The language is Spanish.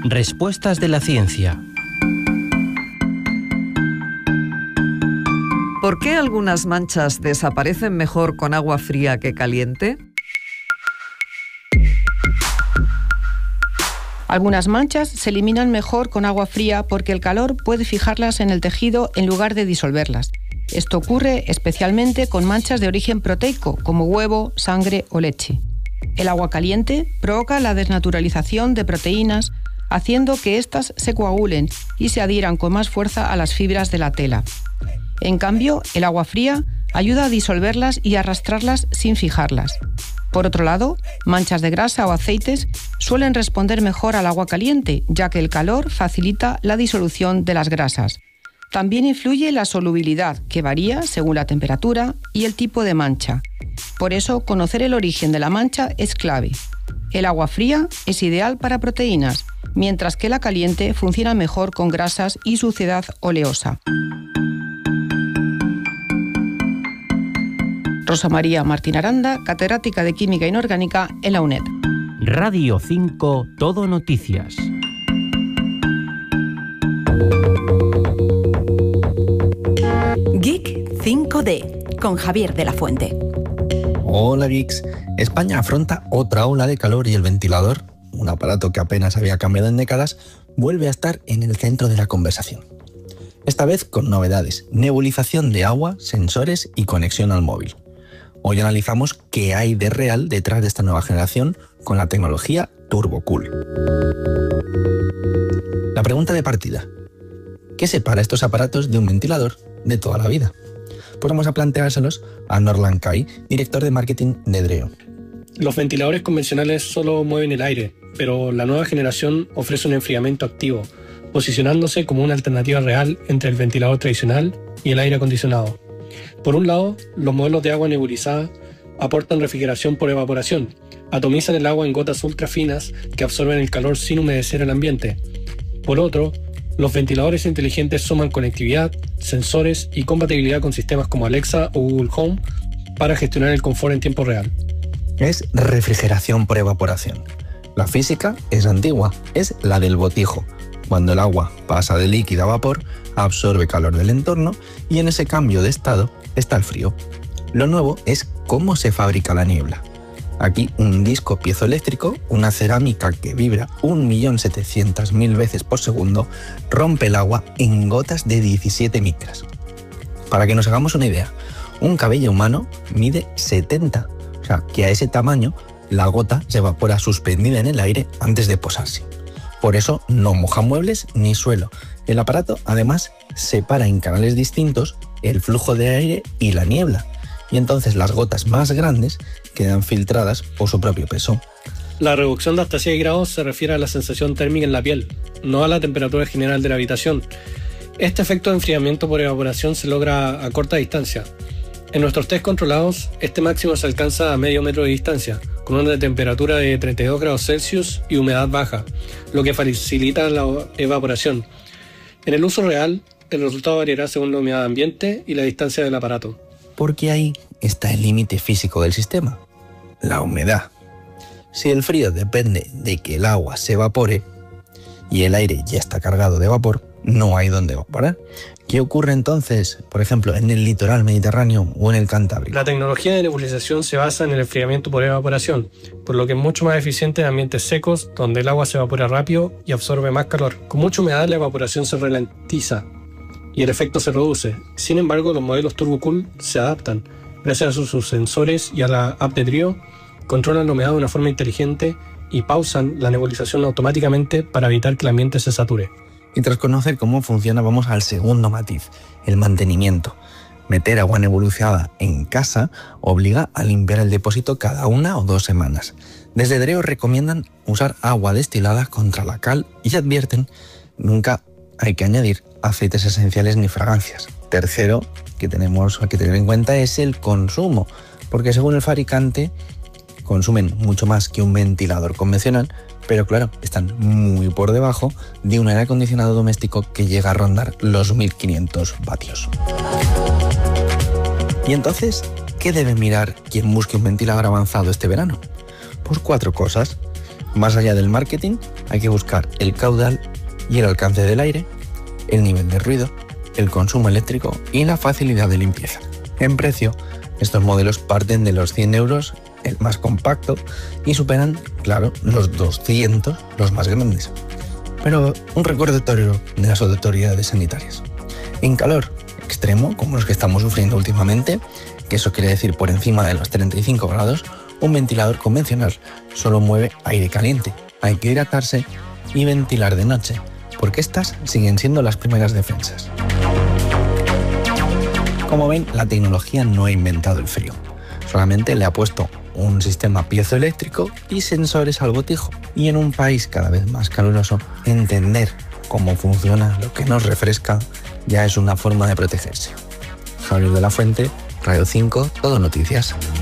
Respuestas de la ciencia. ¿Por qué algunas manchas desaparecen mejor con agua fría que caliente? Algunas manchas se eliminan mejor con agua fría porque el calor puede fijarlas en el tejido en lugar de disolverlas. Esto ocurre especialmente con manchas de origen proteico, como huevo, sangre o leche. El agua caliente provoca la desnaturalización de proteínas, haciendo que éstas se coagulen y se adhieran con más fuerza a las fibras de la tela. En cambio, el agua fría ayuda a disolverlas y arrastrarlas sin fijarlas. Por otro lado, manchas de grasa o aceites suelen responder mejor al agua caliente, ya que el calor facilita la disolución de las grasas. También influye la solubilidad, que varía según la temperatura y el tipo de mancha. Por eso, conocer el origen de la mancha es clave. El agua fría es ideal para proteínas, mientras que la caliente funciona mejor con grasas y suciedad oleosa. Rosa María Martín Aranda, catedrática de Química Inorgánica en la UNED. Radio 5 Todo Noticias. Geek 5D, con Javier de la Fuente. Hola geeks. España afronta otra ola de calor y el ventilador, un aparato que apenas había cambiado en décadas, vuelve a estar en el centro de la conversación. Esta vez con novedades, nebulización de agua, sensores y conexión al móvil. Hoy analizamos qué hay de real detrás de esta nueva generación con la tecnología TurboCool. La pregunta de partida: ¿qué separa estos aparatos de un ventilador de toda la vida? Pues vamos a planteárselos a Norlan Kai, director de marketing de Dreo. Los ventiladores convencionales solo mueven el aire, pero la nueva generación ofrece un enfriamiento activo, posicionándose como una alternativa real entre el ventilador tradicional y el aire acondicionado. Por un lado, los modelos de agua nebulizada aportan refrigeración por evaporación, atomizan el agua en gotas ultra finas que absorben el calor sin humedecer el ambiente. Por otro, los ventiladores inteligentes suman conectividad, sensores y compatibilidad con sistemas como Alexa o Google Home para gestionar el confort en tiempo real. Es refrigeración por evaporación. La física es antigua, es la del botijo. Cuando el agua pasa de líquido a vapor, absorbe calor del entorno y en ese cambio de estado está el frío. Lo nuevo es cómo se fabrica la niebla. Aquí un disco piezoeléctrico, una cerámica que vibra 1.700.000 veces por segundo, rompe el agua en gotas de 17 micras. Para que nos hagamos una idea, un cabello humano mide 70, o sea que a ese tamaño la gota se evapora suspendida en el aire antes de posarse. Por eso no moja muebles ni suelo. El aparato además separa en canales distintos el flujo de aire y la niebla, y entonces las gotas más grandes quedan filtradas por su propio peso. La reducción de hasta 6 grados se refiere a la sensación térmica en la piel, no a la temperatura general de la habitación. Este efecto de enfriamiento por evaporación se logra a corta distancia. En nuestros test controlados, este máximo se alcanza a medio metro de distancia, con una temperatura de 32 grados Celsius y humedad baja, lo que facilita la evaporación. En el uso real, el resultado variará según la humedad ambiente y la distancia del aparato. Porque ahí está el límite físico del sistema, la humedad. Si el frío depende de que el agua se evapore y el aire ya está cargado de vapor, no hay dónde evaporar. ¿Qué ocurre entonces, por ejemplo, en el litoral mediterráneo o en el Cantábrico? La tecnología de nebulización se basa en el enfriamiento por evaporación, por lo que es mucho más eficiente en ambientes secos, donde el agua se evapora rápido y absorbe más calor. Con mucha humedad la evaporación se ralentiza y el efecto se reduce. Sin embargo, los modelos TurboCool se adaptan. Gracias a sus sensores y a la app de Dreo, controlan la humedad de una forma inteligente y pausan la nebulización automáticamente para evitar que el ambiente se sature. Y tras conocer cómo funciona, vamos al segundo matiz, el mantenimiento. Meter agua nebulizada en casa obliga a limpiar el depósito cada 1 o 2 semanas. Desde Dreo recomiendan usar agua destilada contra la cal y advierten, nunca hay que añadir aceites esenciales ni fragancias. Tercero, que tenemos que tener en cuenta es el consumo, porque según el fabricante consumen mucho más que un ventilador convencional, pero claro, están muy por debajo de un aire acondicionado doméstico que llega a rondar los 1500 vatios. ¿Y entonces qué debe mirar quien busque un ventilador avanzado este verano? Pues 4 cosas. Más allá del marketing, hay que buscar el caudal y el alcance del aire, el nivel de ruido, el consumo eléctrico y la facilidad de limpieza. En precio, estos modelos parten de los 100 euros, el más compacto, y superan, claro, los 200, los más grandes. Pero un recordatorio de las autoridades sanitarias. En calor extremo, como los que estamos sufriendo últimamente, que eso quiere decir por encima de los 35 grados, un ventilador convencional solo mueve aire caliente. Hay que hidratarse y ventilar de noche, porque estas siguen siendo las primeras defensas. Como ven, la tecnología no ha inventado el frío, solamente le ha puesto un sistema piezoeléctrico y sensores al botijo. Y en un país cada vez más caluroso, entender cómo funciona lo que nos refresca ya es una forma de protegerse. Javier de la Fuente, Radio 5, Todo Noticias.